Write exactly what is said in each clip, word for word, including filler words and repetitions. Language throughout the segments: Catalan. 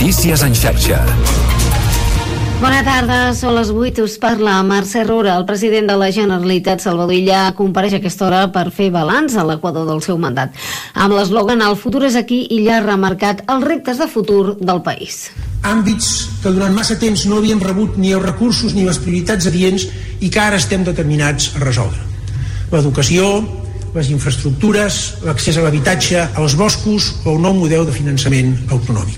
Notícies en xarxa. Bona tarda, són les vuit, us parla Mercè Roura. El president de la Generalitat, Salvador Illa, compareix a aquesta hora per fer balanç a l'equador del seu mandat. Amb l'eslògan "El futur és aquí", Illa ha remarcat els reptes de futur del país. Àmbits que durant massa temps no havíem rebut ni els recursos ni les prioritats adients i que ara estem determinats a resoldre. L'educació, les infraestructures, l'accés a l'habitatge, els boscos o el nou model de finançament autonòmic.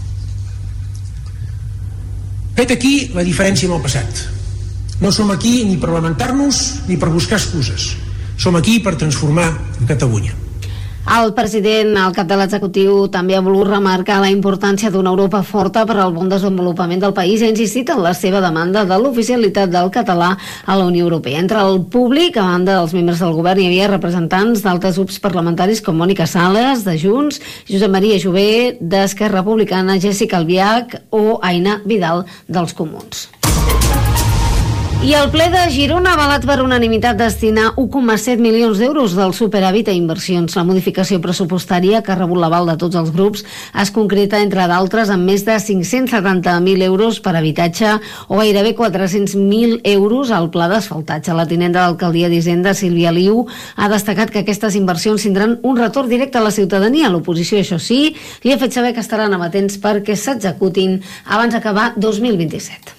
Fet aquí la diferència amb el passat. No som aquí ni per lamentar-nos ni per buscar excuses. Som aquí per transformar Catalunya. El president, al cap de l'executiu, també ha volgut remarcar la importància d'una Europa forta per al bon desenvolupament del país i ha insistit en la seva demanda de l'oficialitat del català a la Unió Europea. Entre el públic, a banda dels membres del govern, hi havia representants d'altres grups parlamentaris com Mònica Sales, de Junts, Josep Maria Jové, d'Esquerra Republicana, Jessica Albiach o Aina Vidal, dels Comuns. I el ple de Girona ha avalat per unanimitat destinar u coma set milions d'euros del superàvit a inversions. La modificació pressupostària, que ha rebut l'aval de tots els grups, es concreta, entre d'altres, amb més de cinc-cents setanta mil euros per habitatge o gairebé quatre-cents mil euros al pla d'asfaltatge. La tinenta d'Alcaldia d'Hisenda, Sílvia Liu, ha destacat que aquestes inversions tindran un retorn directe a la ciutadania. L'oposició, això sí, li ha fet saber que estaran amatents perquè s'executin abans d'acabar dos mil vint-i-set.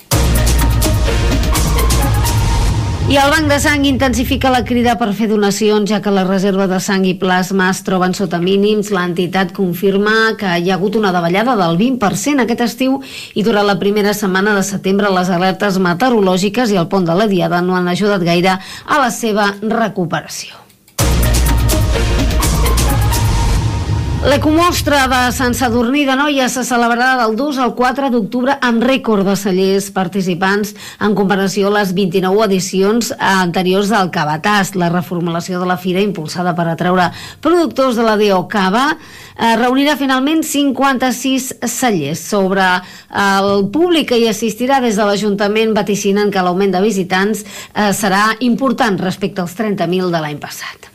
I el Banc de Sang intensifica la crida per fer donacions, ja que la reserva de sang i plasma es troben sota mínims. L'entitat confirma que hi ha hagut una davallada del vint per cent aquest estiu i durant la primera setmana de setembre les alertes meteorològiques i el pont de la Diada no han ajudat gaire a la seva recuperació. L'Ecomostra de Sant Sadurní d'Anoia se celebrarà del dos al quatre d'octubre amb rècord de cellers participants en comparació a les vint-i-nou edicions anteriors del Cavatàs. La reformulació de la fira, impulsada per atreure productors de la D O Cava, eh, reunirà finalment cinquanta-sis cellers. Sobre el públic que hi assistirà, des de l'Ajuntament vaticinen que l'augment de visitants eh, serà important respecte als trenta mil de l'any passat.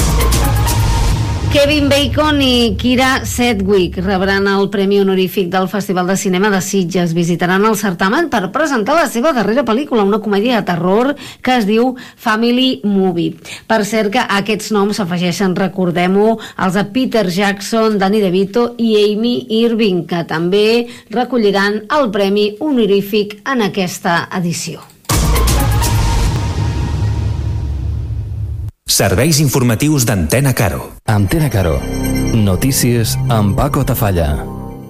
Kevin Bacon i Kira Sedgwick rebran el Premi Honorífic del Festival de Cinema de Sitges. Visitaran el certamen per presentar la seva darrera pel·lícula, una comèdia de terror que es diu Family Movie. Per cert, que a aquests noms s'afegeixen, recordem-ho, els de Peter Jackson, Danny DeVito i Amy Irving, que també recolliran el Premi Honorífic en aquesta edició. Serveis informatius d'Antena Caro. Antena Caro. Notícies amb Paco Tafalla.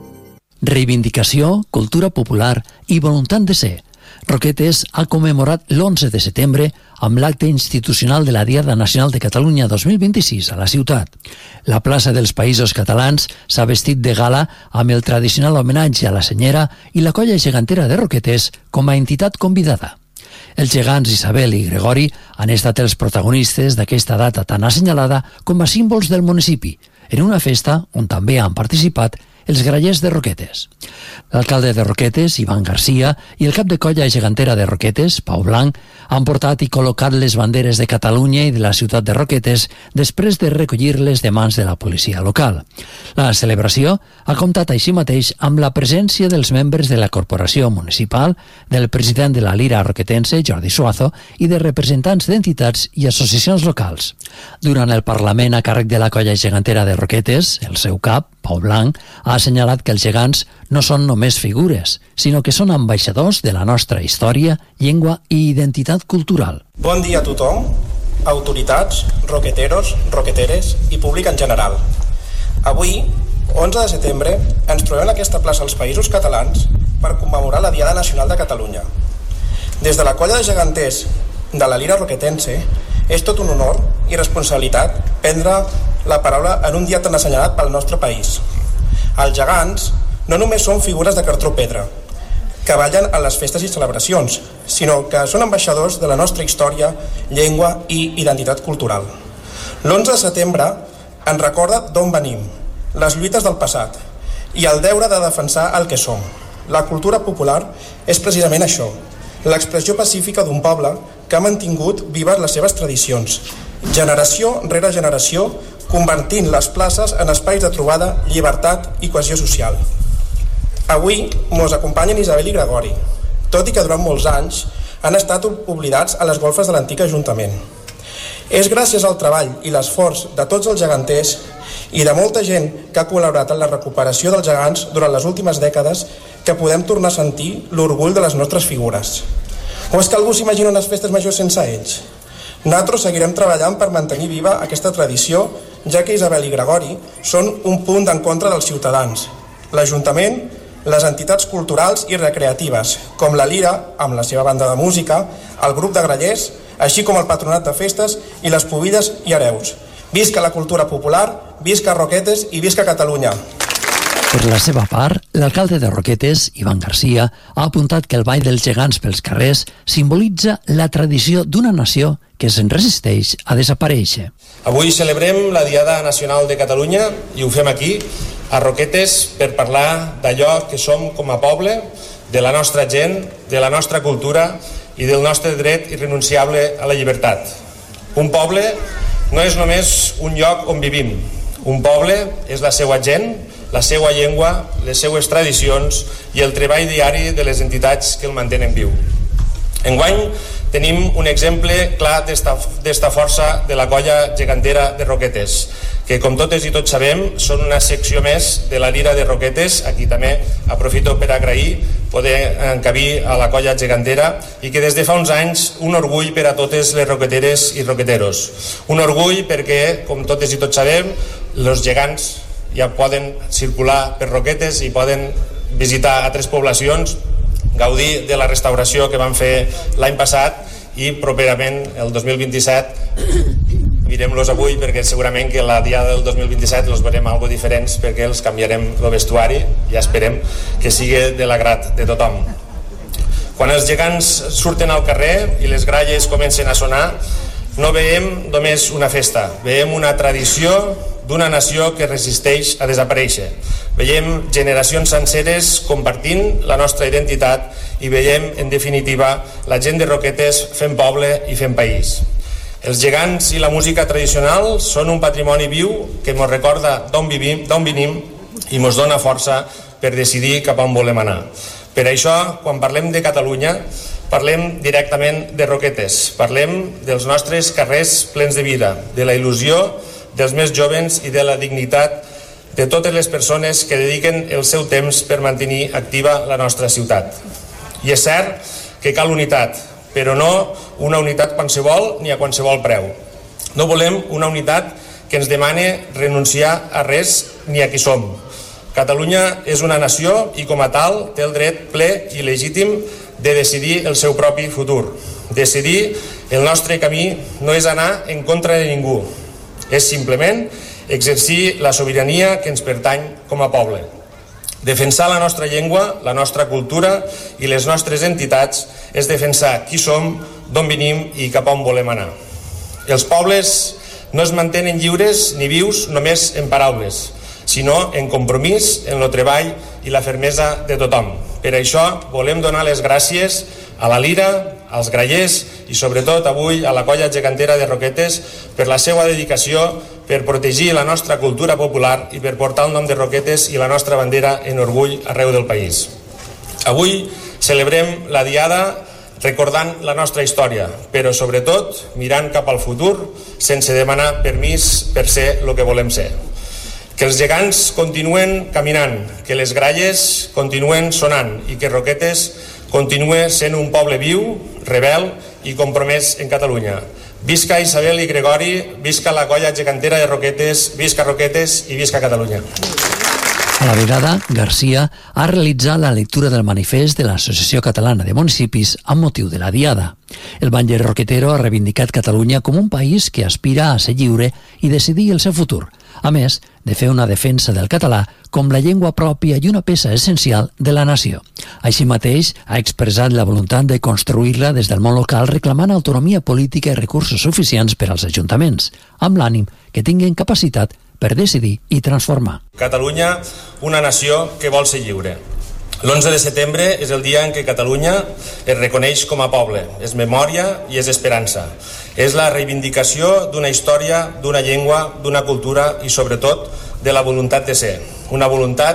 Reivindicació, cultura popular i voluntat de ser. Roquetes ha commemorat l'onze de setembre amb l'acte institucional de la Diada Nacional de Catalunya dos mil vint-i-sis a la ciutat. La plaça dels Països Catalans s'ha vestit de gala amb el tradicional homenatge a la senyera i la colla gegantera de Roquetes com a entitat convidada. Els gegants Isabel i Gregori han estat els protagonistes d'aquesta data tan assenyalada com a símbols del municipi, en una festa on també han participat els grallers de Roquetes. L'alcalde de Roquetes, Ivan Garcia, i el cap de colla gegantera de Roquetes, Pau Blanc, han portat i col·locat les banderes de Catalunya i de la ciutat de Roquetes després de recollir-les de mans de la policia local. La celebració ha comptat així mateix amb la presència dels membres de la corporació municipal, del president de la Lira roquetense, Jordi Suazo, i de representants d'entitats i associacions locals. Durant el Parlament a càrrec de la colla gegantera de Roquetes, el seu cap, Pau Blanc, ha assenyalat que els gegants no són només figures, sinó que són ambaixadors de la nostra història, llengua i identitat cultural. Bon dia a tothom, autoritats, roqueteros, roqueteres i públic en general. Avui, onze de setembre, ens trobem en aquesta plaça als Països Catalans per commemorar la Diada Nacional de Catalunya. Des de la colla de geganters de la Lira roquetense, és tot un honor i responsabilitat prendre la paraula en un dia tan assenyalat pel nostre país. Els gegants no només són figures de cartró pedra, que ballen a les festes i celebracions, sinó que són ambaixadors de la nostra història, llengua i identitat cultural. l'onze de setembre ens recorda d'on venim, les lluites del passat i el deure de defensar el que som. La cultura popular és precisament això, l'expressió pacífica d'un poble que ha mantingut vives les seves tradicions, generació rere generació, convertint les places en espais de trobada, llibertat i cohesió social. Avui mos acompanyen Isabel i Gregori, tot i que durant molts anys han estat oblidats a les golfes de l'antic Ajuntament. És gràcies al treball i l'esforç de tots els geganters i de molta gent que ha col·laborat en la recuperació dels gegants durant les últimes dècades que podem tornar a sentir l'orgull de les nostres figures. O és que algú s'imagina unes festes majors sense ells? Nosaltres seguirem treballant per mantenir viva aquesta tradició, ja que Isabel i Gregori són un punt d'encontre dels ciutadans, l'Ajuntament, les entitats culturals i recreatives, com la Lira, amb la seva banda de música, el grup de grallers, així com el patronat de festes i les pubilles i hereus. Visca la cultura popular, visca Roquetes i visca Catalunya. Per la seva part, l'alcalde de Roquetes, Ivan Garcia, ha apuntat que el ball dels gegants pels carrers simbolitza la tradició d'una nació que se'n resisteix a desaparèixer. Avui celebrem la Diada Nacional de Catalunya i ho fem aquí, a Roquetes, per parlar d'allò que som com a poble, de la nostra gent, de la nostra cultura i del nostre dret irrenunciable a la llibertat. Un poble no és només un lloc on vivim. Un poble és la seva gent, la seva llengua, les seues tradicions i el treball diari de les entitats que el mantenen viu. Enguany tenim un exemple clar d'esta força de la colla gegantera de Roquetes, que com totes i tots sabem són una secció més de la Lira de Roquetes, a qui també aprofito per agrair poder encabir a la colla gegantera i que des de fa uns anys un orgull per a totes les roqueteres i roqueteros. Un orgull perquè, com totes i tots sabem, els gegants ja poden circular per Roquetes i poden visitar altres poblacions, gaudir de la restauració que van fer l'any passat i properament, el dos mil vint-i-set, mirem-los avui perquè segurament que la diada del dos mil vint-i-set els veurem algo diferents perquè els canviarem el vestuari i esperem que sigui de l'agrat de tothom. Quan els gegants surten al carrer i les gralles comencen a sonar, no veiem només una festa, veiem una tradició d'una nació que resisteix a desaparèixer. Veiem generacions senceres compartint la nostra identitat i veiem, en definitiva, la gent de Roquetes fent poble i fent país. Els gegants i la música tradicional són un patrimoni viu que ens recorda d'on vivim, d'on venim i ens dona força per decidir cap a on volem anar. Per això, quan parlem de Catalunya, parlem directament de Roquetes, parlem dels nostres carrers plens de vida, de la il·lusió dels més joves i de la dignitat de totes les persones que dediquen el seu temps per mantenir activa la nostra ciutat. I és cert que cal unitat, però no una unitat qualsevol ni a qualsevol preu. No volem una unitat que ens demane renunciar a res ni a qui som. Catalunya és una nació i com a tal té el dret ple i legítim de decidir el seu propi futur. Decidir el nostre camí no és anar en contra de ningú, és simplement exercir la sobirania que ens pertany com a poble. Defensar la nostra llengua, la nostra cultura i les nostres entitats és defensar qui som, d'on venim i cap on volem anar. Els pobles no es mantenen lliures ni vius només en paraules, sinó en compromís, en el treball i la fermesa de tothom. Per això volem donar les gràcies a la Lira, als grallers i sobretot avui a la colla gegantera de Roquetes per la seva dedicació, per protegir la nostra cultura popular i per portar el nom de Roquetes i la nostra bandera en orgull arreu del país. Avui celebrem la Diada recordant la nostra història, però sobretot mirant cap al futur sense demanar permís per ser el que volem ser. Que els gegants continuen caminant, que les gralles continuen sonant i que Roquetes continua sent un poble viu, rebel i compromès en Catalunya. Visca Isabel i Gregori, visca la colla gegantera de Roquetes, visca Roquetes i visca Catalunya. A la vegada, Garcia ha realitzat la lectura del manifest de l'Associació Catalana de Municipis amb motiu de la Diada. El batlle roquetero ha reivindicat Catalunya com un país que aspira a ser lliure i decidir el seu futur, a més de fer una defensa del català com la llengua pròpia i una peça essencial de la nació. Així mateix, ha expressat la voluntat de construir-la des del món local reclamant autonomia política i recursos suficients per als ajuntaments, amb l'ànim que tinguin capacitat per decidir i transformar. Catalunya, una nació que vol ser lliure. L'onze de setembre és el dia en què Catalunya es reconeix com a poble, és memòria i és esperança. És la reivindicació d'una història, d'una llengua, d'una cultura i sobretot de la voluntat de ser. Una voluntat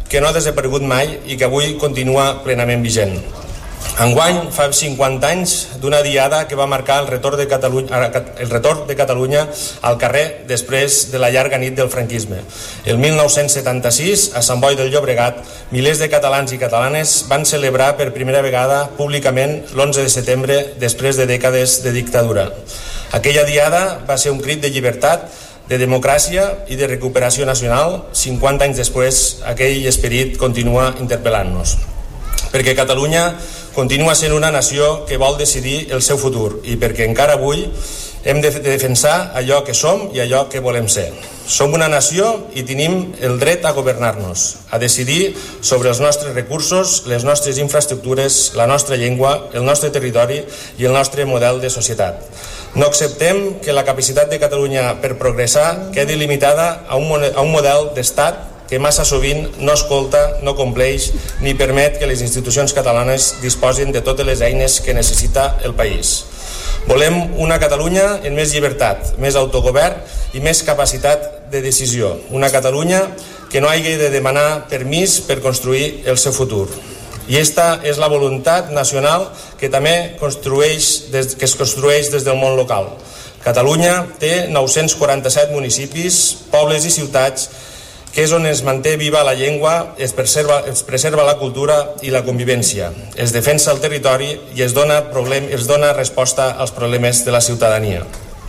que no ha desaparegut mai i que avui continua plenament vigent. Enguany fa cinquanta anys d'una diada que va marcar el retorn de Catalunya, el retorn de Catalunya al carrer després de la llarga nit del franquisme. El mil nou-cents setanta-sis, a Sant Boi del Llobregat, milers de catalans i catalanes van celebrar per primera vegada públicament l'onze de setembre després de dècades de dictadura. Aquella diada va ser un crit de llibertat, de democràcia i de recuperació nacional. cinquanta anys després, aquell esperit continua interpel·lant-nos. Perquè Catalunya continua sent una nació que vol decidir el seu futur i perquè encara avui hem de defensar allò que som i allò que volem ser. Som una nació i tenim el dret a governar-nos, a decidir sobre els nostres recursos, les nostres infraestructures, la nostra llengua, el nostre territori i el nostre model de societat. No acceptem que la capacitat de Catalunya per progressar quedi limitada a un, a un model d'estat que massa sovint no escolta, no compleix ni permet que les institucions catalanes disposin de totes les eines que necessita el país. Volem una Catalunya en més llibertat, més autogovern i més capacitat de decisió. Una Catalunya que no hagi de demanar permís per construir el seu futur. I esta és la voluntat nacional que també construeix des, que es construeix des del món local. Catalunya té nou-cents quaranta-set municipis, pobles i ciutats, que és on es manté viva la llengua, es preserva, es preserva la cultura i la convivència, es defensa el territori i es dona, problem, es dona resposta als problemes de la ciutadania.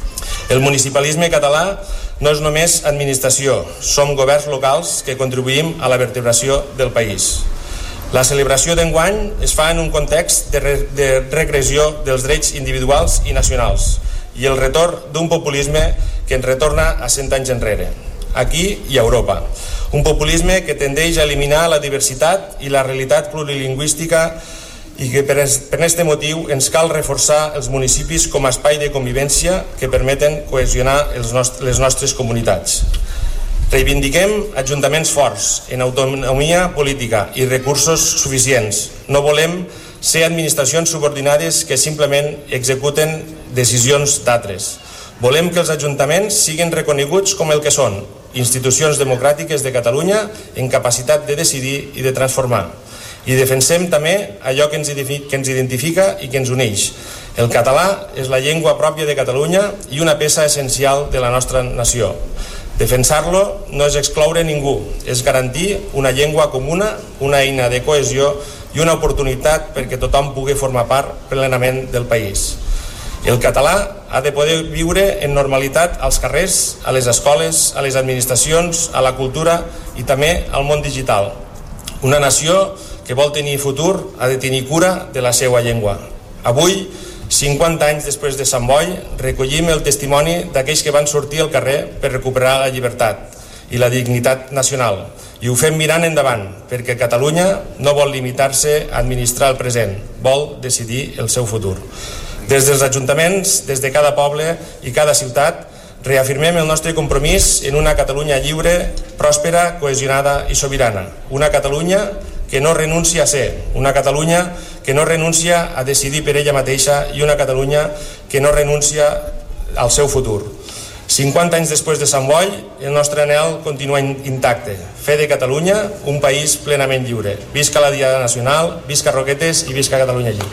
El municipalisme català no és només administració, som governs locals que contribuïm a la vertebració del país. La celebració d'enguany es fa en un context de, re, de regressió dels drets individuals i nacionals i el retorn d'un populisme que ens retorna a cent anys enrere, aquí i a Europa. Un populisme que tendeix a eliminar la diversitat i la realitat plurilingüística i que per aquest motiu ens cal reforçar els municipis com a espai de convivència que permeten cohesionar els nost- les nostres comunitats. Reivindiquem ajuntaments forts, en autonomia política i recursos suficients. No volem ser administracions subordinades que simplement executen decisions d'altres. Volem que els ajuntaments siguin reconeguts com el que són, institucions democràtiques de Catalunya en capacitat de decidir i de transformar. I defensem també allò que ens, que ens identifica i que ens uneix. El català és la llengua pròpia de Catalunya i una peça essencial de la nostra nació. Defensar-lo no és excloure ningú, és garantir una llengua comuna, una eina de cohesió i una oportunitat perquè tothom pugui formar part plenament del país. El català ha de poder viure en normalitat als carrers, a les escoles, a les administracions, a la cultura i també al món digital. Una nació que vol tenir futur ha de tenir cura de la seva llengua. Avui, cinquanta anys després de Sant Boi, recollim el testimoni d'aquells que van sortir al carrer per recuperar la llibertat i la dignitat nacional. I ho fem mirant endavant, perquè Catalunya no vol limitar-se a administrar el present, vol decidir el seu futur. Des dels ajuntaments, des de cada poble i cada ciutat, reafirmem el nostre compromís en una Catalunya lliure, pròspera, cohesionada i sobirana. Una Catalunya que no renuncia a ser, una Catalunya que no renuncia a decidir per ella mateixa i una Catalunya que no renuncia al seu futur. cinquanta anys després de Sant Boi, el nostre anhel continua intacte. Fer de Catalunya un país plenament lliure. Visca la Diada Nacional, visca Roquetes i visca Catalunya lliure.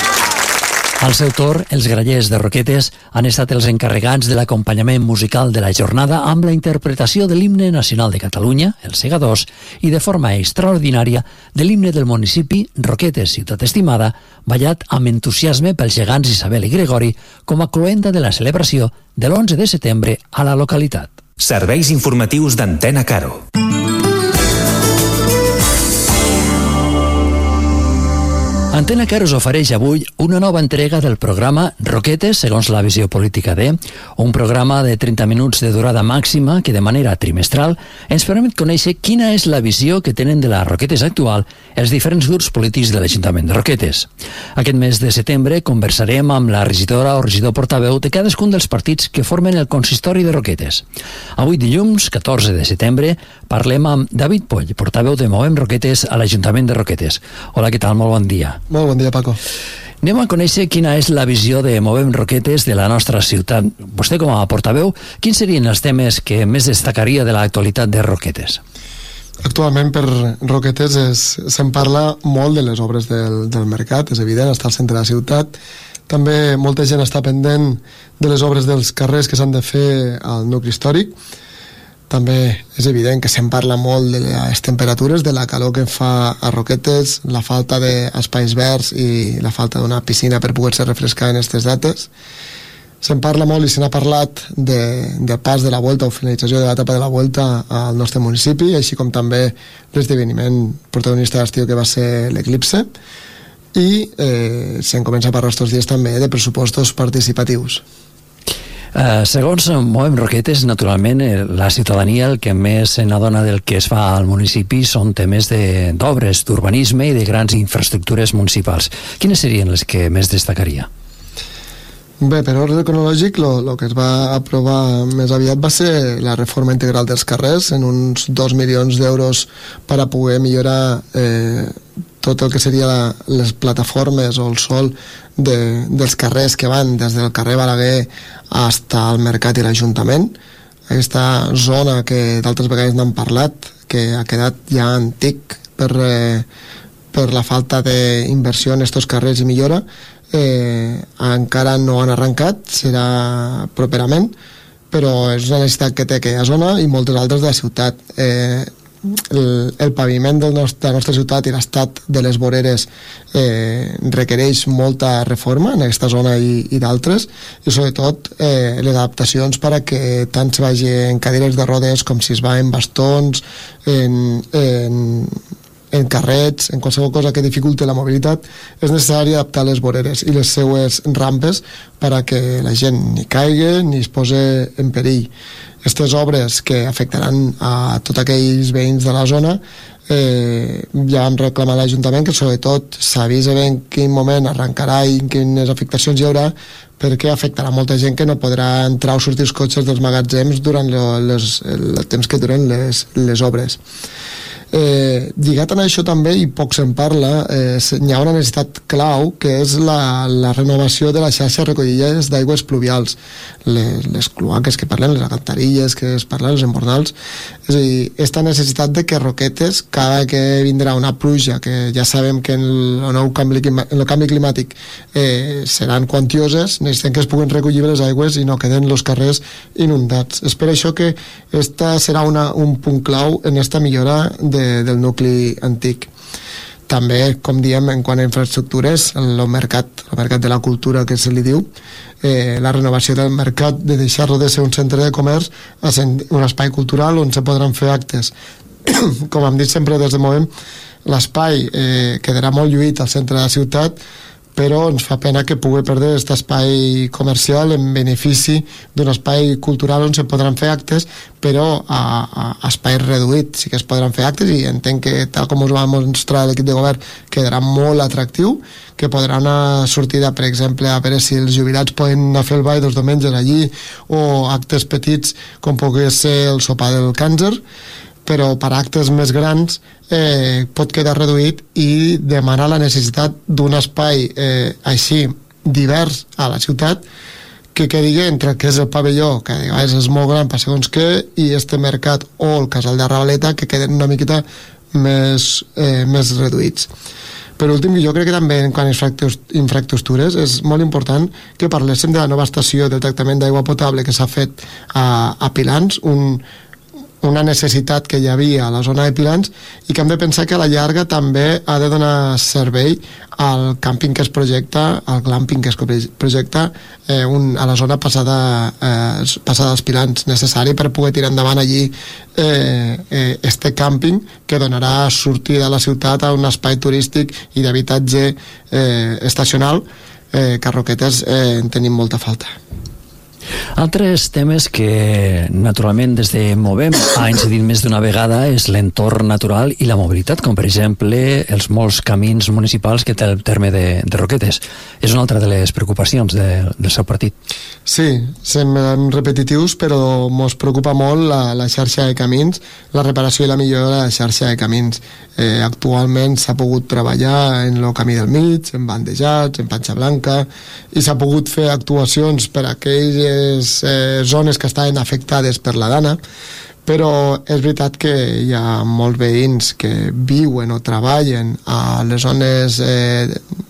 Al seu torn, els grallers de Roquetes han estat els encarregats de l'acompanyament musical de la jornada amb la interpretació de l'himne nacional de Catalunya, els segadors, i de forma extraordinària de l'himne del municipi Roquetes, ciutat estimada, ballat amb entusiasme pels gegants Isabel i Gregori com a cloenda de la celebració de l'onze de setembre a la localitat. Serveis informatius d'Antena Caro. Antena Caro us ofereix avui una nova entrega del programa Roquetes, segons la visió política de, un programa de trenta minuts de durada màxima que de manera trimestral ens permet conèixer quina és la visió que tenen de la Roquetes actual els diferents grups polítics de l'Ajuntament de Roquetes. Aquest mes de setembre conversarem amb la regidora o regidor portaveu de cadascun dels partits que formen el consistori de Roquetes. Avui dilluns, catorze de setembre, parlem amb David Poll, portaveu de Movem Roquetes a l'Ajuntament de Roquetes. Hola, què tal? Molt bon dia. Molt bon dia, Paco. Anem a conèixer quina és la visió de Movem Roquetes de la nostra ciutat. Vostè, com a portaveu, quins serien els temes que més destacaria de l'actualitat de Roquetes? Actualment per Roquetes es, se'n parla molt de les obres del, del mercat, és evident, està al centre de la ciutat. També molta gent està pendent de les obres dels carrers que s'han de fer al nucli històric. També és evident que se'n parla molt de les temperatures, de la calor que fa a Roquetes, la falta d'espais verds i la falta d'una piscina per poder-se refrescar en aquestes dates. Se'n parla molt i se n'ha parlat de, del pas de la Volta o finalització de l'etapa de la Volta al nostre municipi, així com també l'esdeveniment protagonista d'estiu que va ser l'Eclipse, i eh, se'n comença a parlar aquests dies també de pressupostos participatius. Uh, segons Movem Roquetes, naturalment eh, la ciutadania el que més se n'adona del que es fa al municipi són temes d'obres, d'urbanisme i de grans infraestructures municipals. Quines serien les que més destacaria? Bé, per ordre cronològic, el que es va aprovar més aviat va ser la reforma integral dels carrers, en uns dos milions d'euros per a poder millorar eh, tot el que seria la, les plataformes o el sòl de, dels carrers que van des del carrer Balaguer fins al Mercat i l'Ajuntament. Aquesta zona que d'altres vegades n'han parlat, que ha quedat ja antic per, eh, per la falta d'inversió en aquests carrers i millora, Eh, encara no han arrencat, serà properament, però és una necessitat que té aquella zona i moltes altres de la ciutat. Eh, el, el paviment del nostre, de la nostra ciutat i l'estat de les voreres eh, requereix molta reforma en aquesta zona i, i d'altres, i sobretot eh, les adaptacions per a que tant se vagi en cadires de rodes com si es va en bastons, en... en en carrets, en qualsevol cosa que dificulte la mobilitat, és necessari adaptar les voreres i les seues rampes per a que la gent ni caigui ni es posi en perill. Aquestes obres que afectaran a tots aquells veïns de la zona eh, ja vam reclamar a l'Ajuntament que sobretot s'avisa bé en quin moment arrencarà i en quines afectacions hi haurà, perquè afectarà molta gent que no podrà entrar o sortir els cotxes dels magatzems durant lo, les, el temps que duren les, les obres. Eh, lligat a això també, i poc se'n parla, eh, hi ha una necessitat clau que és la, la renovació de la xarxa de recollilles d'aigües pluvials, les, les cloaques que parlem, les alcantarilles que es parlen, els embornals. És a dir, aquesta necessitat de que Roquetes, cada que vindrà una pluja, que ja sabem que en el, nou canvi, en el canvi climàtic eh, seran quantioses, necessitem que es puguen recollir les aigües i no queden els carrers inundats. És per això que esta serà una, un punt clau en esta millora de del nucli antic. També, com diem, en quant a infraestructures, el mercat, el mercat de la cultura que se li diu, eh, la renovació del mercat, de deixar-lo de ser un centre de comerç a ser un espai cultural on se podran fer actes. Com hem dit sempre des de Movem, l'espai eh, quedarà molt lluït al centre de la ciutat, però ens fa pena que pugui perdre aquest espai comercial en benefici d'un espai cultural on se podran fer actes, però a, a, a espai reduït. Sí que es podran fer actes i entenc que, tal com us va mostrar l'equip de govern, quedarà molt atractiu, que podran anar sortida, per exemple, a veure si els jubilats poden anar a fer el ball dels diumenges allí, o actes petits com pugui ser el sopar del càncer, però per actes més grans eh, pot quedar reduït i demanar la necessitat d'un espai eh, així divers a la ciutat que quedi entre el que és el pavelló, que a vegades és molt gran per segons què, i este mercat o el casal de Ravaleta, que queden una miqueta més, eh, més reduïts. Per últim, jo crec que també en quant a infraestructures és molt important que parléssim de la nova estació del tractament d'aigua potable que s'ha fet a, a Pilans, un una necessitat que hi havia a la zona de Pilans i que hem de pensar que a la llarga també ha de donar servei al càmping que es projecta, al glamping que es projecta eh, un, a la zona passada, eh, passada dels Pilans, necessari per poder tirar endavant allí eh, eh, este càmping que donarà sortida a la ciutat a un espai turístic i d'habitatge eh, estacional eh, que a Roquetes eh, en tenim molta falta. Altres temes que naturalment des de Movem ha incidit més d'una vegada és l'entorn natural i la mobilitat, com per exemple els molts camins municipals que té el terme de, de Roquetes. És una altra de les preocupacions de, del seu partit. Sí, semblen repetitius, però ens preocupa molt la, la xarxa de camins, la reparació i la millora de la xarxa de camins. Eh, actualment s'ha pogut treballar en el camí del mig, en bandejats, en Panxa Blanca, i s'ha pogut fer actuacions per a aquelles eh, zones que estaven afectades per la dana, però és veritat que hi ha molts veïns que viuen o treballen a les zones eh,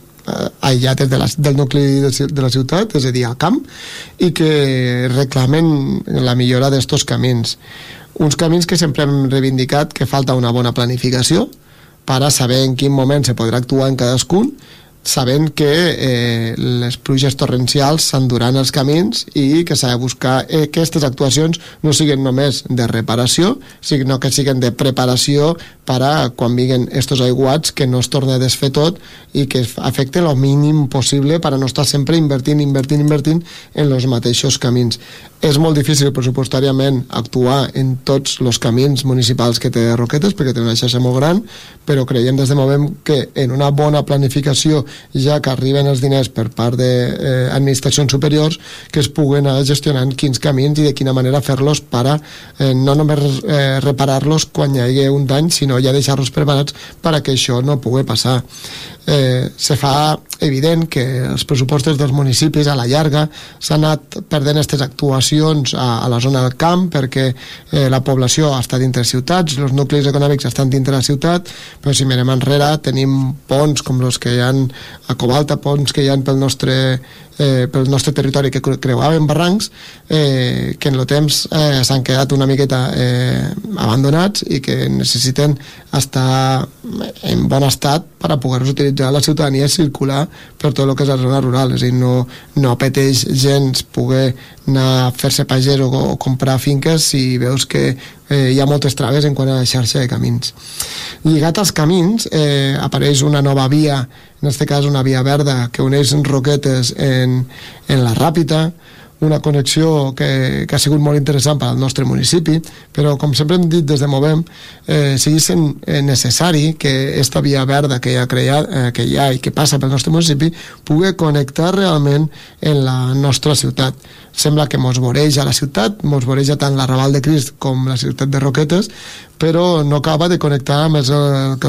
aïllades de la, del nucli de la ciutat, és a dir, al camp, i que reclamen la millora d'estos camins. Uns camins que sempre hem reivindicat que falta una bona planificació per a saber en quin moment se podrà actuar en cadascun, sabent que eh, les pluges torrencials s'enduran els camins i que s'ha de buscar eh, que aquestes actuacions no siguin només de reparació, sinó que siguin de preparació per a quan vinguen estos aiguats que no es torni a desfer tot i que afecte el mínim possible per a no estar sempre invertint, invertint, invertint en els mateixos camins. És molt difícil pressupostàriament actuar en tots els camins municipals que té Roquetes perquè té una xarxa molt gran, però creiem des de Movem que en una bona planificació, ja que arriben els diners per part d'administracions eh, superiors, que es puguen anar gestionant quins camins i de quina manera fer-los per a eh, no només eh, reparar-los quan hi hagi un dany, sinó ja deixar-los preparats per a que això no pugui passar. Eh, se fa evident que els pressupostos dels municipis a la llarga s'han anat perdent aquestes actuacions a, a la zona del camp perquè eh, la població està dintre les ciutats, els nuclis econòmics estan dintre la ciutat, però si mirem enrere tenim ponts com els que hi ha a Covalta, ponts que hi ha pel nostre eh, pel nostre territori que creuaven barrancs eh, que en el temps eh, s'han quedat una miqueta eh, abandonats i que necessiten estar en bon estat per a poder-los utilitzar a la ciutadania i circular per tot el que és la zona rural, és a dir, no, no apeteix gens poder anar a fer-se pagès o, o comprar finques si veus que eh, hi ha moltes traves en quant a la xarxa de camins. Lligat als camins eh, apareix una nova via, en aquest cas una via verda que uneix Roquetes en, en la Ràpita, una connexió que, que ha sigut molt interessant per al nostre municipi, però com sempre hem dit des de Movem, eh, sigui sent necessari que aquesta via verda que hi ha, creat, eh, que hi ha i que passa pel nostre municipi pugui connectar realment en la nostra ciutat. Sembla que mos voreja la ciutat, mos voreja tant la Raval de Crist com la ciutat de Roquetes, però no acaba de connectar amb el,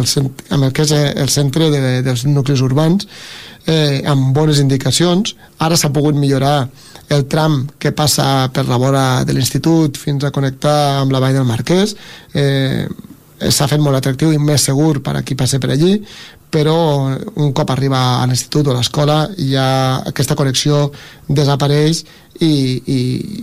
amb el que és el centre de, dels nuclis urbans, eh, amb bones indicacions. Ara s'ha pogut millorar el tram que passa per la vora de l'institut fins a connectar amb la vall del Marquès, eh, s'ha fet molt atractiu i més segur per a qui passi per allí, però un cop arriba a l'institut o a l'escola ja aquesta connexió desapareix i, i,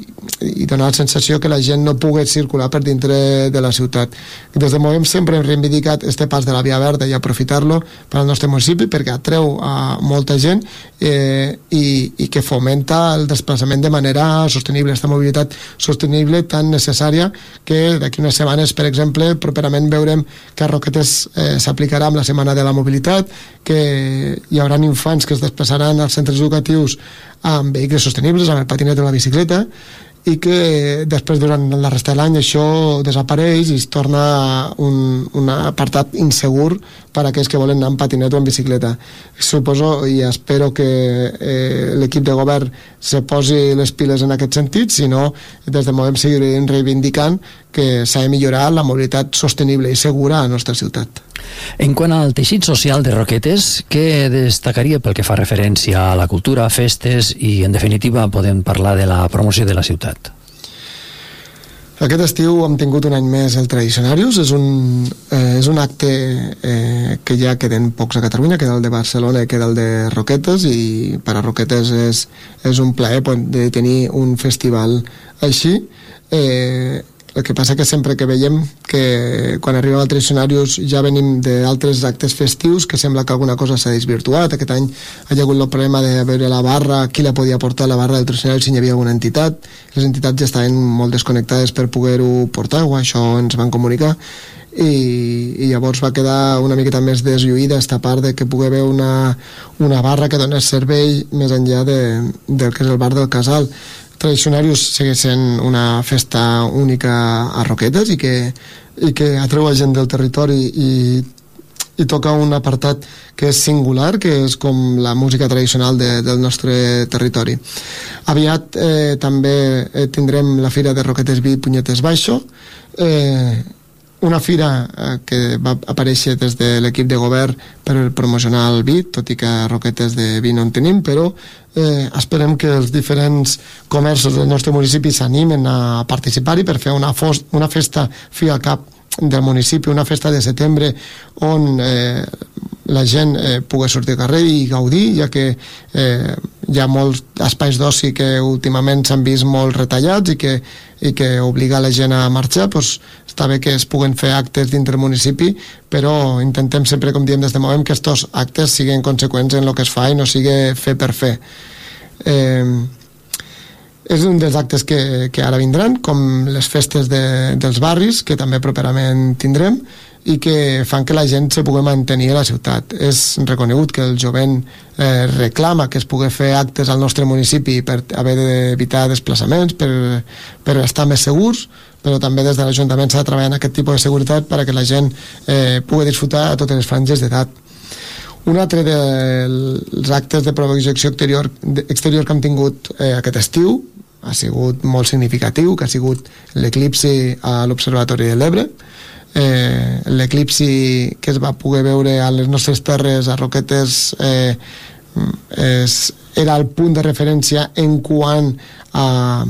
i dona la sensació que la gent no pugui circular per dintre de la ciutat. Des de Movem sempre hem reivindicat este pas de la via verda i aprofitar-lo per al nostre municipi perquè atreu a molta gent eh, i, i que fomenta el desplaçament de manera sostenible, aquesta mobilitat sostenible tan necessària que d'aquí unes setmanes, per exemple, properament veurem que a Roquetes eh, s'aplicarà amb la Setmana de la Mobilitat, que hi haurà infants que es desplaçaran als centres educatius amb vehicles sostenibles, amb el patinet o la bicicleta, i que després durant la resta de l'any això desapareix i es torna un, un apartat insegur per a aquells que volen anar en patinet o en bicicleta. Suposo i espero que eh, l'equip de govern se posi les piles en aquest sentit, si no des de Movem seguirem reivindicant que s'ha de millorar la mobilitat sostenible i segura a la nostra ciutat. En quant al teixit social de Roquetes, què destacaria pel que fa referència a la cultura, festes i, en definitiva, podem parlar de la promoció de la ciutat? Aquest estiu hem tingut un any més el Tradicionarius, és un, eh, és un acte eh, que ja queden pocs a Catalunya, queda el de Barcelona i queda el de Roquetes, i per a Roquetes és, és un plaer de tenir un festival així. Eh, el que passa que sempre que veiem que quan arribem al Tradicionarius ja venim d'altres actes festius que sembla que alguna cosa s'ha desvirtuat. Aquest any hi ha hagut el problema de veure la barra, qui la podia portar la barra del Tradicionarius si hi havia alguna entitat. Les entitats ja estaven molt desconnectades per poder-ho portar, o això ens van comunicar, i, i llavors va quedar una miqueta més deslluïda esta part de que pugui haver una, una barra que donés servei més enllà de, del que és el bar del Casal. Tradicionarius segueix sent una festa única a Roquetes i que, i que atreu a gent del territori i, i toca un apartat que és singular, que és com la música tradicional de, del nostre territori. Aviat eh, també eh, tindrem la Fira de Roquetes Vi Punyetes Baixo, eh, una fira eh, que va aparèixer des de l'equip de govern per promocionar el vi, tot i que roquetes de vi no en tenim, però eh, esperem que els diferents comerços del nostre municipi s'animen a participar-hi per fer una, fos, una festa fi al cap del municipi, una festa de setembre on eh, la gent eh, pugui sortir al carrer i gaudir, ja que eh, hi ha molts espais d'oci que últimament s'han vist molt retallats i que, i que obliga la gent a marxar. Pues, està bé que es puguen fer actes dintre el municipi, però intentem sempre, com diem des de Movem, que aquests actes siguin conseqüents en el que es fa i no sigui fer per fer. Eh, és un dels actes que, que ara vindran, com les festes de, dels barris, que també properament tindrem, i que fan que la gent se pugui mantenir a la ciutat. És reconegut que el jovent eh, reclama que es pugui fer actes al nostre municipi per haver d'evitar desplaçaments, per, per estar més segurs, però també des de l'Ajuntament s'ha de treballar en aquest tipus de seguretat perquè la gent eh, pugui disfrutar a totes les franges d'edat. Un altre dels actes de projecció exterior, exterior que hem tingut eh, aquest estiu ha sigut molt significatiu, que ha sigut l'eclipsi a l'Observatori de l'Ebre. Eh, l'eclipsi que es va poder veure a les nostres terres, a Roquetes, eh, és, era el punt de referència en quant a,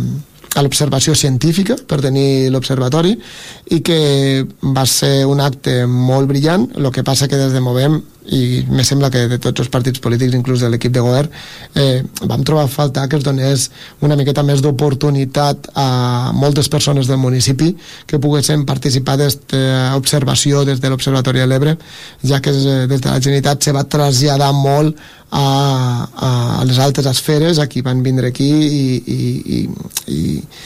a l'observació científica per tenir l'observatori, i que va ser un acte molt brillant. El que passa que des de Movem, i me sembla que de tots els partits polítics, inclús de l'equip de govern, eh, vam trobar a faltar que es donés una miqueta més d'oportunitat a moltes persones del municipi que poguessin participar d'esta observació des de l'Observatori de l'Ebre, ja que des de la Generalitat se va traslladar molt a, a les altres esferes, aquí van vindre aquí i, i, i, i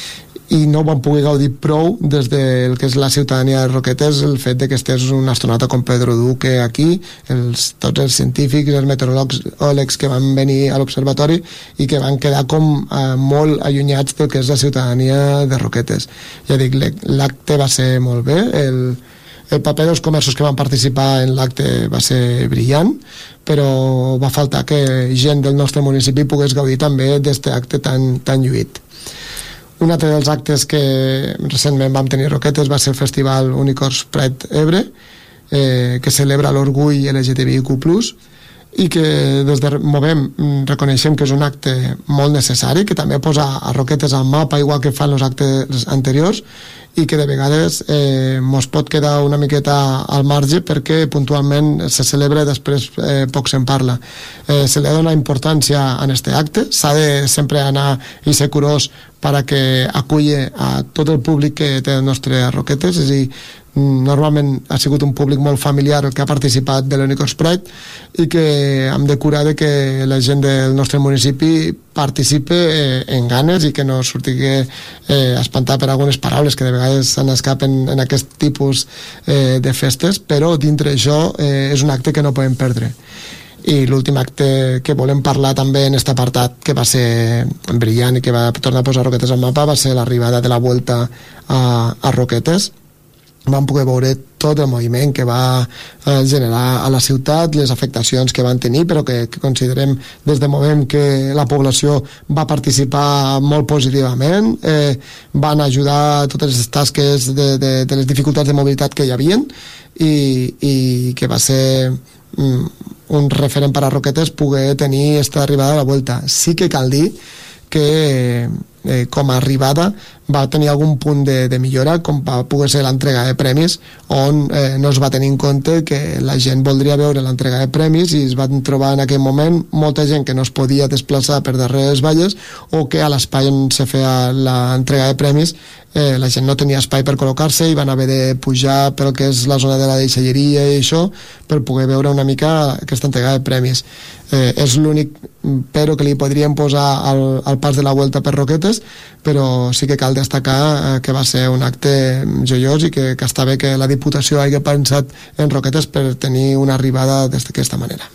i no van poder gaudir prou des del que és la ciutadania de Roquetes el fet de que estés un astronauta com Pedro Duque aquí, els, tots els científics, els meteoròlegs que van venir a l'observatori i que van quedar com eh, molt allunyats del que és la ciutadania de Roquetes. Ja dic, l'acte va ser molt bé, el, el paper dels comerços que van participar en l'acte va ser brillant, però va faltar que gent del nostre municipi pogués gaudir també d'aquest acte tan, tan lluït. Un altre dels actes que recentment vam tenir a Roquetes va ser el Festival Unicorns Pride Ebre, eh, que celebra l'orgull L G T B I Q plus, i que des de Movem reconeixem que és un acte molt necessari, que també posa a Roquetes al mapa igual que fan els actes anteriors, i que de vegades eh, mos pot quedar una miqueta al marge perquè puntualment se celebra i després eh, poc se'n parla. Eh, se li ha donat importància a aquest acte, s'ha de sempre anar i ser curós perquè aculli a tot el públic que té el nostre Roquetes, és a dir, normalment ha sigut un públic molt familiar el que ha participat de l'Unicorns Pride i que hem de curar de que la gent del nostre municipi participe eh, en ganes i que no surti eh, espantat per algunes paraules que de vegades se n'escapen en aquest tipus eh, de festes, però dintre això eh, és un acte que no podem perdre. I l'últim acte que volem parlar també en aquest apartat, que va ser brillant i que va tornar a posar Roquetes al mapa, va ser l'arribada de la Vuelta a, a Roquetes. Vam poder veure tot el moviment que va eh, generar a la ciutat, les afectacions que van tenir, però que, que considerem des de Movem que la població va participar molt positivament, eh, van ajudar a totes les tasques de, de, de les dificultats de mobilitat que hi havien, i, i que va ser mm, un referent per a Roquetes poder tenir aquesta arribada a la Vuelta. Sí que cal dir que eh, com a arribada va tenir algun punt de, de millora, com va poder ser l'entrega de premis, on eh, no es va tenir en compte que la gent voldria veure l'entrega de premis i es van trobar en aquell moment molta gent que no es podia desplaçar per darrere les valles, o que a l'espai on se feia l'entrega de premis eh, la gent no tenia espai per col·locar-se i van haver de pujar pel que és la zona de la deixalleria i això per poder veure una mica aquesta entrega de premis. Eh, és l'únic però que li podríem posar al, al pas de la Vuelta per Roquetes, però sí que cal destacar eh, que va ser un acte joiós i que, que està bé que la Diputació hagi pensat en Roquetes per tenir una arribada d'aquesta manera.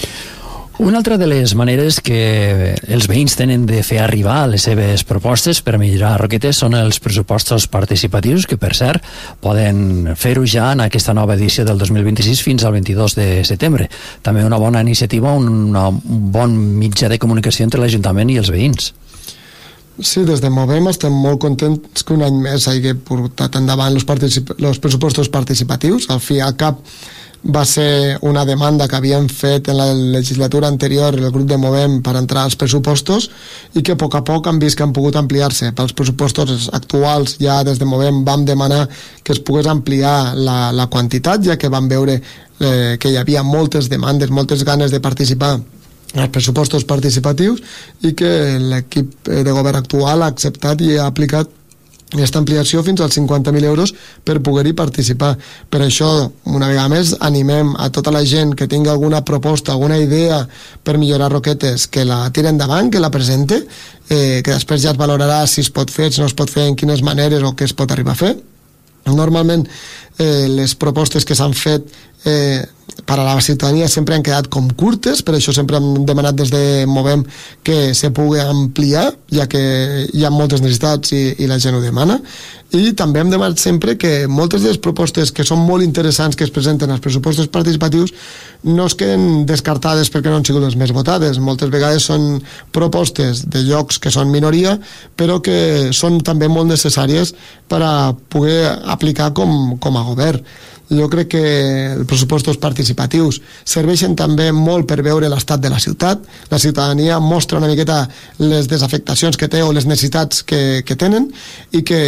Una altra de les maneres que els veïns tenen de fer arribar les seves propostes per millorar Roquetes són els pressupostos participatius, que per cert poden fer-ho ja en aquesta nova edició del dos mil vint-i-sis fins al vint-i-dos de setembre. També una bona iniciativa, un bon mitjà de comunicació entre l'Ajuntament i els veïns. Sí, des de Movem estem molt contents que un any més hagi portat endavant els, particip- els pressupostos participatius. Al fi i al cap va ser una demanda que havíem fet en la legislatura anterior el grup de Movem per entrar als pressupostos i que a poc a poc han vist que han pogut ampliar-se. Pels pressupostos actuals ja des de Movem vam demanar que es pogués ampliar la, la quantitat, ja que vam veure eh, que hi havia moltes demandes, moltes ganes de participar els pressupostos participatius i que l'equip de govern actual ha acceptat i ha aplicat aquesta ampliació fins als cinquanta mil euros per poder-hi participar. Per això, una vegada més, animem a tota la gent que tingui alguna proposta, alguna idea per millorar Roquetes, que la tire endavant, que la presente, eh, que després ja es valorarà si es pot fer, si no es pot fer, en quines maneres o què es pot arribar a fer. Normalment eh, les propostes que s'han fet eh, per a la ciutadania sempre han quedat com curtes, per això sempre hem demanat des de Movem que se pugui ampliar, ja que hi ha moltes necessitats i, i la gent ho demana. I també hem demanat sempre que moltes de les propostes que són molt interessants que es presenten als pressupostos participatius no es queden descartades perquè no han sigut les més votades. Moltes vegades són propostes de llocs que són minoria, però que són també molt necessàries per a poder aplicar com, com a govern. Jo crec que els pressupostos participatius serveixen també molt per veure l'estat de la ciutat. La ciutadania mostra una miqueta les desafectacions que té o les necessitats que, que tenen i que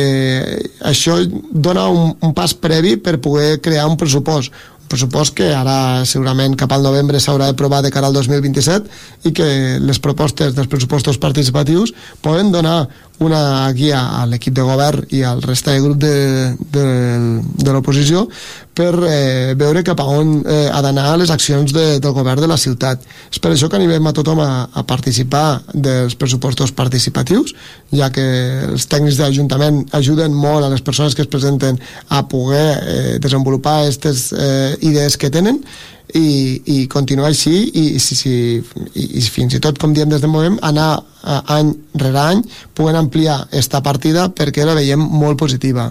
això dona un, un pas previ per poder crear un pressupost. Un pressupost que ara segurament cap al novembre s'haurà d'aprovar de cara al dos mil vint-i-set i que les propostes dels pressupostos participatius poden donar una guia a l'equip de govern i al resta de grup de, de, de l'oposició per eh, veure cap a on eh, ha d'anar les accions de, del govern de la ciutat. És per això que animem a tothom a, a participar dels pressupostos participatius, ja que els tècnics de l'Ajuntament ajuden molt a les persones que es presenten a poder eh, desenvolupar aquestes eh, idees que tenen i, i continuar així i, si, si, i, i fins i tot, com diem des de Movem, anar a, any rere any poden ampliar aquesta partida perquè la veiem molt positiva.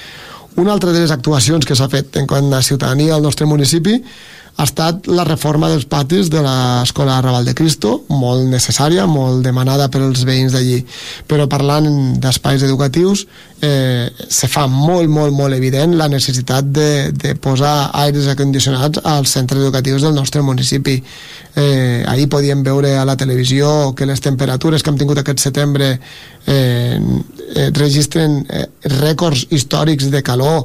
Una altra de les actuacions que s'ha fet en quant a ciutadania al nostre municipi ha estat la reforma dels patis de l'Escola Raval de Cristo, molt necessària, molt demanada pels veïns d'allí. Però parlant d'espais educatius, eh, se fa molt, molt, molt evident la necessitat de, de posar aires acondicionats als centres educatius del nostre municipi. Eh, ahir podíem veure a la televisió que les temperatures que hem tingut aquest setembre eh, eh, registren eh, rècords històrics de calor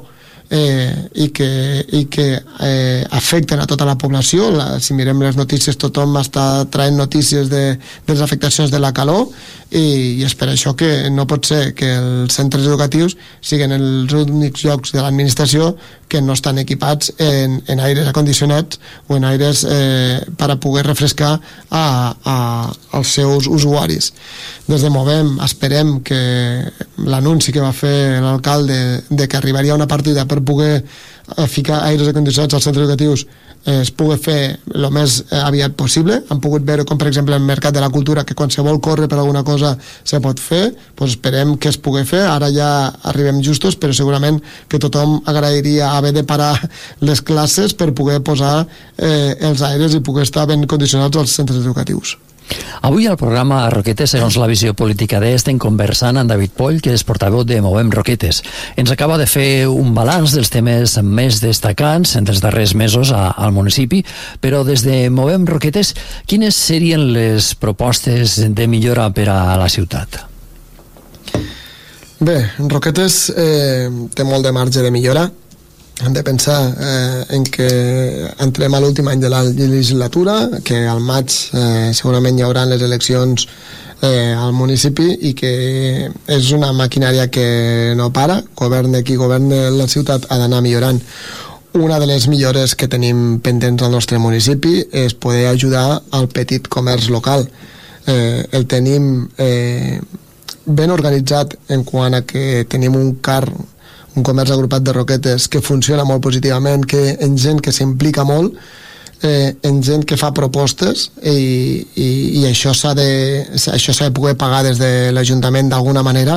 Eh, i que, i que eh, afecten a tota la població. La, si mirem les notícies, tothom està traient notícies de, de les afectacions de la calor i, i és per això que no pot ser que els centres educatius siguin els únics llocs de l'administració que no estan equipats en, en aires acondicionats o en aires eh, per a poder refrescar a, a, als seus usuaris. Des de Movem esperem que l'anunci que va fer l'alcalde de que arribaria una partida per poder ficar aires acondicionats als centres educatius eh, es pugui fer el més aviat possible. Han pogut veure com, per exemple, el Mercat de la Cultura, que quan se vol córrer per alguna cosa se pot fer, doncs esperem que es pugui fer. Ara ja arribem justos, però segurament que tothom agrairia haver de parar les classes per poder posar eh, els aires i poder estar ben condicionats als centres educatius. Avui al programa Roquetes, segons la visió política d'E, estem conversant amb David Poll, que és portaveu de Movem Roquetes. Ens acaba de fer un balanç dels temes més destacants dels darrers mesos a, al municipi, però des de Movem Roquetes, quines serien les propostes de millora per a la ciutat? Bé, Roquetes eh, té molt de marge de millora. Hem de pensar eh, en que entrem a l'últim any de la legislatura, que al maig eh, segurament hi haurà les eleccions eh, al municipi i que és una maquinària que no para, governe qui governe la ciutat ha d'anar millorant. Una de les millores que tenim pendents al nostre municipi és poder ajudar al petit comerç local. Eh, el tenim eh, ben organitzat en quant a que tenim un car un comerç agrupat de Roquetes que funciona molt positivament, que en gent que s'implica molt, eh, en gent que fa propostes i, i, i això s'ha de, això s'ha de poder pagar des de l'Ajuntament d'alguna manera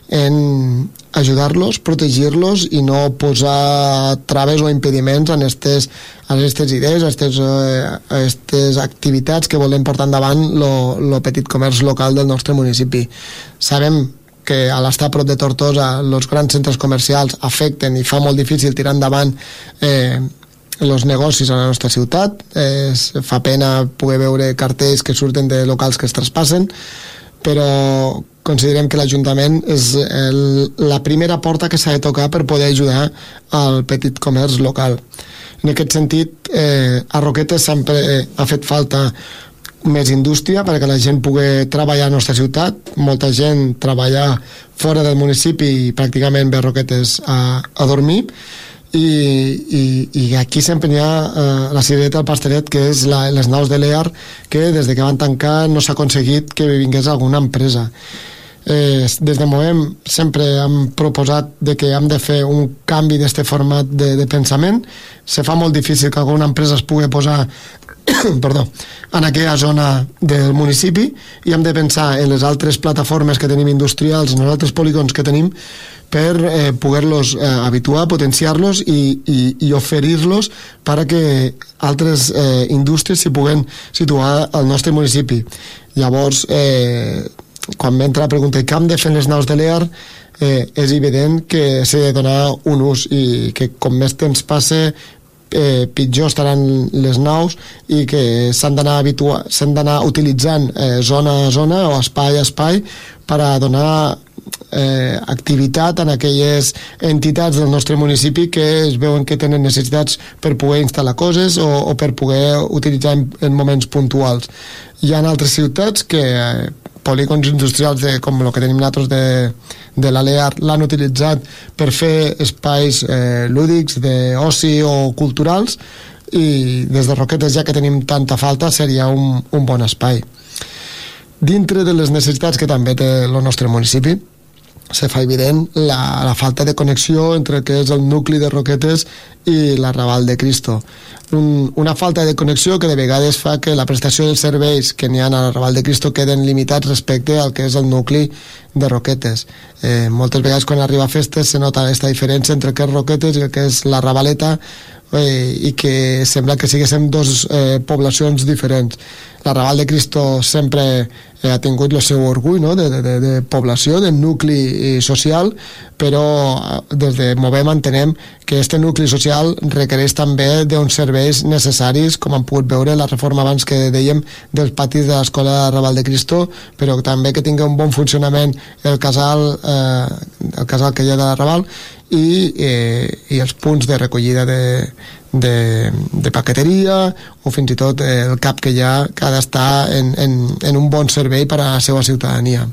en ajudar-los, protegir-los i no posar traves o impediments en aquestes a aquestes idees, a aquestes, a aquestes activitats que volem portar endavant el petit comerç local del nostre municipi. Sabem que a l'estar a prop de Tortosa els grans centres comercials afecten i fa molt difícil tirar endavant eh, els negocis a la nostra ciutat. Eh, fa pena poder veure cartells que surten de locals que es traspassen, però considerem que l'Ajuntament és el, la primera porta que s'ha de tocar per poder ajudar al petit comerç local. En aquest sentit, eh, a Roquetes sempre eh, ha fet falta més indústria perquè la gent pugui treballar a la nostra ciutat. Molta gent treballa fora del municipi i pràcticament ve a Roquetes a, a dormir. I, i, i aquí sempre hi ha eh, la cirereta al pastaret, que és la, les naus de l'E A R, que des de que van tancar no s'ha aconseguit que vingués alguna empresa. Eh, des de Movem sempre hem proposat de que hem de fer un canvi d'aquest format de, de pensament. Se fa molt difícil que alguna empresa es pugui posar perdó, en aquella zona del municipi i hem de pensar en les altres plataformes que tenim industrials, en els altres polígons que tenim per eh, poder-los eh, habituar, potenciar-los i, i, i oferir-los per a que altres eh, indústries s'hi puguen situar al nostre municipi. Llavors, eh, quan m'entra la pregunta què hem de fer en les naus de l'E A R, eh, és evident que s'ha de donar un ús i que com més temps passe eh, pitjor estaran les naus i que s'han d'anar habitua- s'han d'anar utilitzant eh, zona a zona o espai a espai per a donar eh, activitat en aquelles entitats del nostre municipi que es veuen que tenen necessitats per poder instal·lar coses o, o per poder utilitzar en, en moments puntuals. Hi ha altres ciutats que eh, polígons industrials de, com el que tenim nosaltres de, de l'Alear l'han utilitzat per fer espais eh, lúdics, d'oci o culturals, i des de Roquetes, ja que tenim tanta falta, seria un, un bon espai. Dintre de les necessitats que també té el nostre municipi, se fa evident la, la falta de connexió entre el que és el nucli de Roquetes i l'Arrabal de Cristo. Un, una falta de connexió que de vegades fa que la prestació dels serveis que n'hi ha a l'Arrabal de Cristo queden limitats respecte al que és el nucli de Roquetes. Eh, moltes vegades quan arriba a festes se nota aquesta diferència entre el que és Roquetes i el que és l'Arrabaleta, eh, i que sembla que siguéssim dos eh, poblacions diferents. L'Arrabal de Cristo sempre eh, ha tingut el seu orgull, no?, de, de, de població, de nucli social, però des de Movem entenem que aquest nucli social requereix també d'uns serveis necessaris, com hem pogut veure la reforma abans que dèiem dels patis de l'Escola d'Arrabal de Cristo, però també que tingui un bon funcionament el casal, eh, el casal que hi ha de l'Arrabal i, eh, i els punts de recollida de, de, de paqueteria o fins i tot el cap que hi ha, que ha d'estar en, en, en un bon servei per a la seva ciutadania.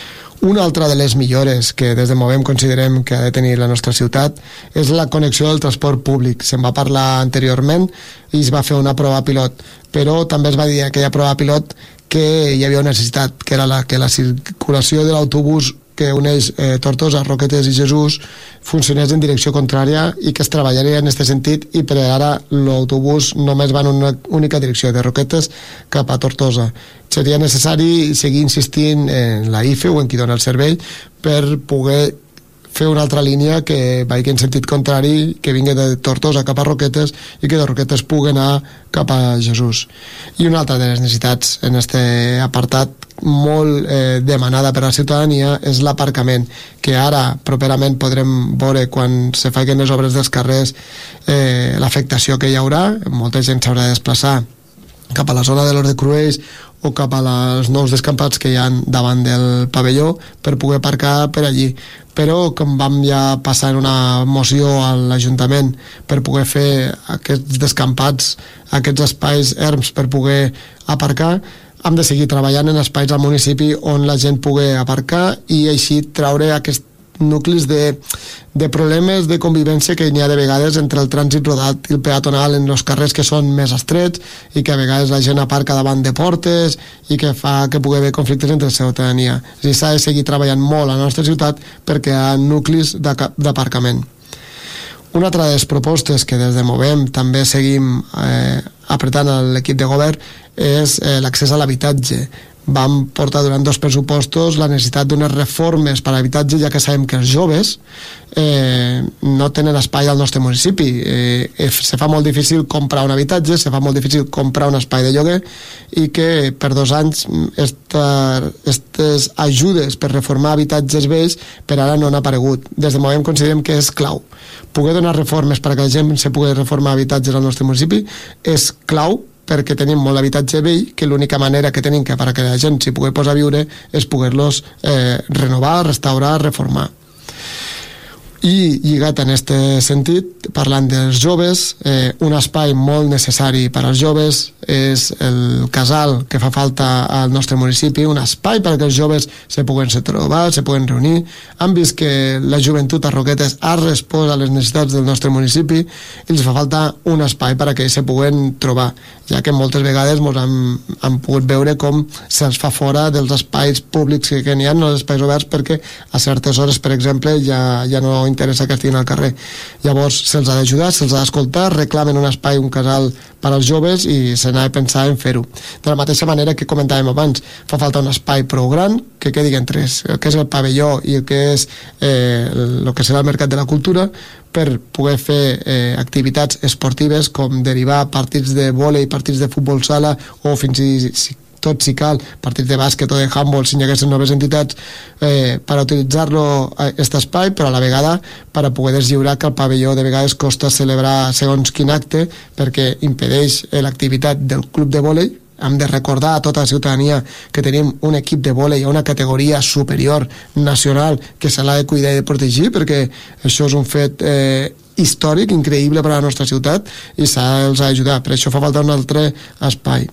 Una altra de les millores que des de Movem considerem que ha de tenir la nostra ciutat és la connexió del transport públic. Se'n va parlar anteriorment i es va fer una prova pilot, però també es va dir aquella prova pilot que hi havia una necessitat, que era la, que la circulació de l'autobús que uneix eh, Tortosa, Roquetes i Jesús funcionés en direcció contrària i que es treballaria en aquest sentit, i per ara l'autobús només va en una única direcció, de Roquetes cap a Tortosa. Seria necessari seguir insistint en la I F E o en qui dona el servei per poder fer una altra línia que vagi en sentit contrari, que vingui de Tortosa cap a Roquetes i que de Roquetes pugui anar cap a Jesús. I una altra de les necessitats en aquest apartat molt eh, demanada per a la ciutadania és l'aparcament, que ara properament podrem veure quan se facin les obres dels carrers eh, l'afectació que hi haurà. Molta gent s'haurà de desplaçar cap a la zona de l'Hort de Cruells o cap a els nous descampats que hi ha davant del pavelló per poder aparcar per allí. Però com vam ja passar en una moció a l'Ajuntament per poder fer aquests descampats, aquests espais erms per poder aparcar, hem de seguir treballant en espais al municipi on la gent pugui aparcar i així traure aquests nuclis de, de problemes de convivència que n'hi ha de vegades entre el trànsit rodat i el peatonal en els carrers que són més estrets i que a vegades la gent aparca davant de portes i que fa que pugui haver conflictes entre la ciutadania. És a dir, s'ha de seguir treballant molt a la nostra ciutat perquè hi ha nuclis d'aparcament. Una altra de les propostes que des de Movem també seguim eh, apretant l'equip de govern és eh, l'accés a l'habitatge. Vam portar durant dos pressupostos la necessitat d'unes reformes per a l'habitatge, ja que sabem que els joves eh, no tenen espai al nostre municipi. Eh, eh, se fa molt difícil comprar un habitatge, se fa molt difícil comprar un espai de lloguer, i que per dos anys aquestes ajudes per reformar habitatges vells per ara no han aparegut. Des de Movem considerem que és clau. Poder donar reformes perquè la gent se pugui reformar habitatges al nostre municipi és clau, perquè tenim molt habitatge vell, que l'única manera que tenim que perquè la gent s'hi pugui posar a viure és poder-los eh, renovar, restaurar, reformar. I lligat en aquest sentit, parlant dels joves, eh, un espai molt necessari per als joves és el casal que fa falta al nostre municipi, un espai perquè els joves se puguen se trobar, se puguen reunir. Han vist que la joventut a Roquetes ha respost a les necessitats del nostre municipi i els fa falta un espai perquè se puguen trobar, ja que moltes vegades ens han, han pogut veure com se'ls fa fora dels espais públics que, que n'hi ha, no els espais oberts, perquè a certes hores, per exemple, ja, ja no interessa que estiguin al carrer. Llavors se'ls ha d'ajudar, se'ls ha d'escoltar, reclamen un espai, un casal per als joves i se n'ha de pensar en fer-ho. De la mateixa manera que comentàvem abans, fa falta un espai prou gran que quedi entre el que és el pavelló i el que és eh, el que serà el mercat de la cultura, per poder fer eh, activitats esportives com derivar partits de vòlei, partits de futbol sala o fins i si, tot si cal, partits de bàsquet o de handball si hi haguessin noves entitats eh, per utilitzar-lo aquest espai, però a la vegada per a poder deslliurar que el pavelló de vegades costa celebrar segons quin acte perquè impedeix eh, l'activitat del club de vòlei. Hem de recordar a tota la ciutadania que tenim un equip de vòlei a una categoria superior nacional que se l'ha de cuidar i de protegir, perquè això és un fet eh, històric, increïble per a la nostra ciutat i s'ha d'ajudar. Per això fa falta un altre espai.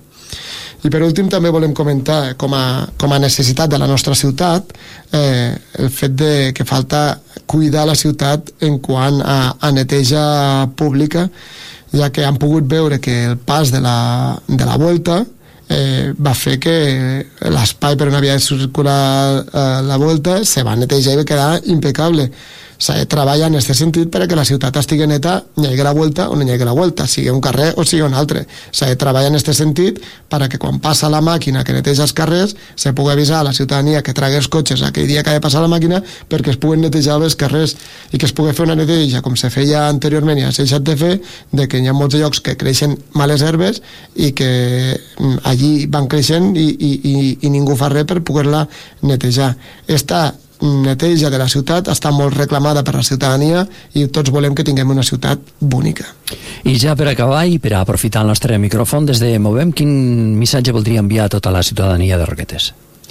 I per últim també volem comentar com a, com a necessitat de la nostra ciutat eh, el fet de que falta cuidar la ciutat en quant a, a neteja pública, ja que han pogut veure que el pas de la, de la Volta eh, va fer que l'espai per on havia de circular eh, la Volta se va netejar i va quedar impecable. S'ha de treballar en aquest sentit perquè la ciutat estigui neta, hi hagi la Volta o no hi hagi la Volta, sigui un carrer o sigui un altre. S'ha de treballar en aquest sentit perquè quan passa la màquina que neteja els carrers se pugui avisar a la ciutadania que tragui els cotxes aquell dia que ha de passar la màquina perquè es puguen netejar els carrers i que es pugui fer una neteja com se feia anteriorment i s'ha deixat de fer, de que hi ha molts llocs que creixen males herbes i que allí van creixent i, i, i, i ningú fa res per poder-la netejar. Esta neteja de la ciutat està molt reclamada per la ciutadania i tots volem que tinguem una ciutat bonica. I ja per acabar i per aprofitar el nostre micròfon des de Movem, quin missatge voldria enviar a tota la ciutadania de Roquetes?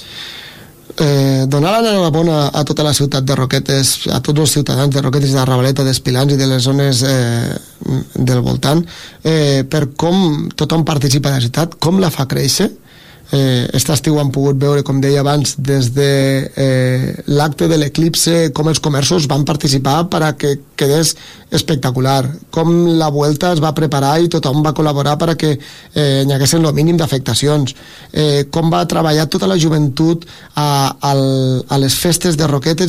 Eh, donar l'enhorabona a tota la ciutat de Roquetes, a tots els ciutadans de Roquetes i de Ravaleta, d'Espilans i de les zones eh, del voltant, eh, per com tothom participa de la ciutat, com la fa créixer. Eh, aquest estiu han pogut veure, com deia abans, des de eh, l'acte de l'eclipse, com els comerços van participar per a que quedés espectacular, com la Vuelta es va preparar i tothom va col·laborar per a que eh, hi haguessin el mínim d'afectacions, eh, com va treballar tota la joventut a, a, a les festes de Roquetes